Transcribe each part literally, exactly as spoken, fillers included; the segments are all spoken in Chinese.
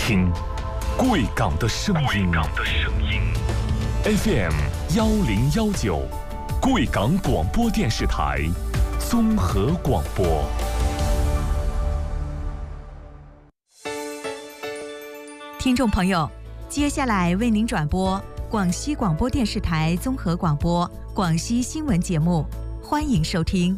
听贵港的声音。F M 幺零幺九，贵港广播电视台综合广播。 听众朋友，接下来为您转播广西广播电视台综合广播广西新闻节目，欢迎收听。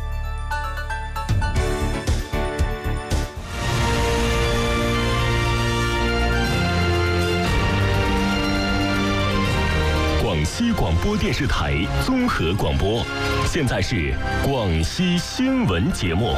广西广播电视台综合广播，现在是广西新闻节目。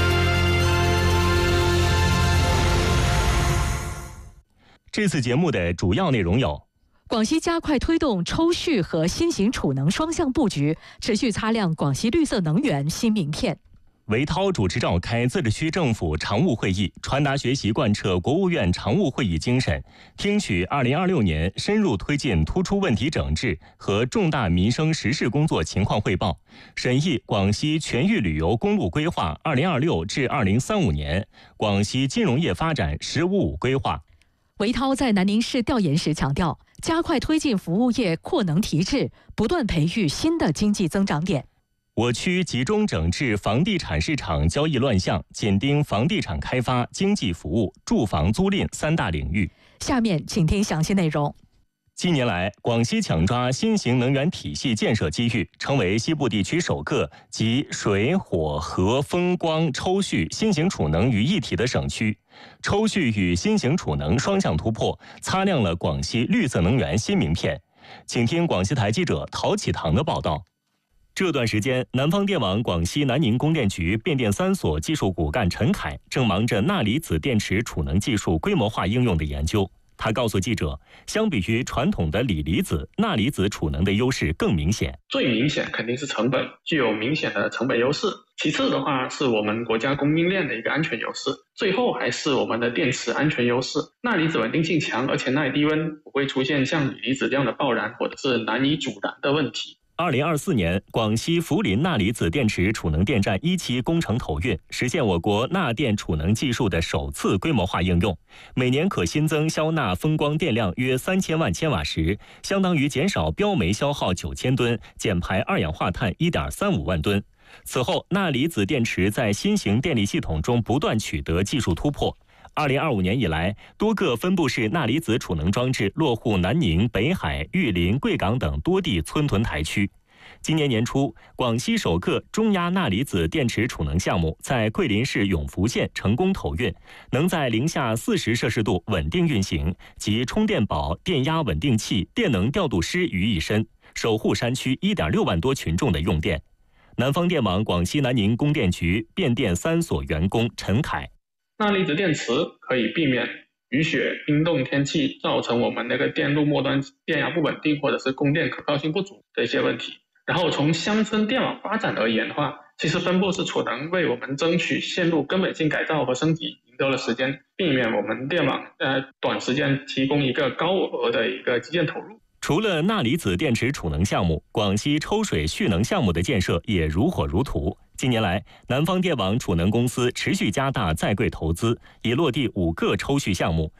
这次节目的主要内容有： 广西加快推动抽蓄和新型储能双向布局，持续擦亮广西绿色能源新名片。 韦涛主持召开自治区政府常务会议，传达学习贯彻国务院常务会议精神，听取二零二六年深入推进突出问题整治和重大民生实事工作情况汇报，审议广西全域旅游公路规划二零二六至二零三五年、广西金融业发展“十五五”规划。 韦涛在南宁市调研时强调，加快推进服务业扩能提质，不断培育新的经济增长点。 我区集中整治房地产市场交易乱象，紧盯房地产开发、经济服务、住房租赁三大领域。 下面请听详细内容。 近年来，广西抢抓新型能源体系建设机遇，成为西部地区首个集水、火、核、风、光、抽蓄、新型储能于一体的省区。抽蓄与新型储能双向突破，擦亮了广西绿色能源新名片。请听广西台记者陶启堂的报道。这段时间，南方电网广西南宁供电局变电三所技术骨干陈凯正忙着钠离子电池储能技术规模化应用的研究。他告诉记者，相比于传统的锂离子，钠离子储能的优势更明显。 最明显肯定是成本，具有明显的成本优势。其次的话，是我们国家供应链的一个安全优势。最后还是我们的电池安全优势。钠离子稳定性强，而且耐低温，不会出现像锂离子这样的爆燃或者是难以阻燃的问题。 二零二四年，广西涪陵钠离子电池储能电站一期工程投运，实现我国钠电储能技术的首次规模化应用。每年可新增消钠风光电量约三千万千瓦时，相当于减少标煤消耗九千吨，减排二氧化碳一点三五万吨。此后，钠离子电池在新型电力系统中不断取得技术突破。二零二五年以来，多个分布式钠离子储能装置落户南宁、北海、玉林、贵港等多地村屯台区。今年年初，广西首个中压钠离子电池储能项目在桂林市永福县成功投运，能在零下四十摄氏度稳定运行，集充电宝、电压稳定器、电能调度师于一身，守护山区一点六万多群众的用电。南方电网广西南宁供电局变电三所员工陈凯。 钠离子电池可以避免雨雪、冰冻天气造成我们那个电路末端电压不稳定或者是供电可靠性不足的一些问题。然后从乡村电网发展而言的话，其实分布式储能为我们争取线路根本性改造和升级赢得了时间，避免我们电网呃短时间提供一个高额的一个基建投入。 除了钠离子电池储能项目，广西抽水蓄能项目的建设也如火如荼。近年来，南方电网储能公司持续加大在柜投资，已落地五个抽蓄项目，